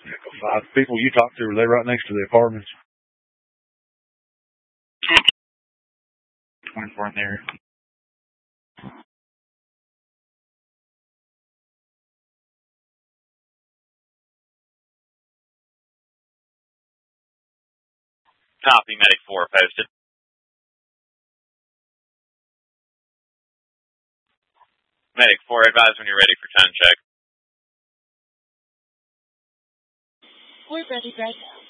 5 people you talked to, were they right next to the apartments? 24 in there. Copy, Medic 4 posted. Medic 4, advise when you're ready for tone check. We're ready right now.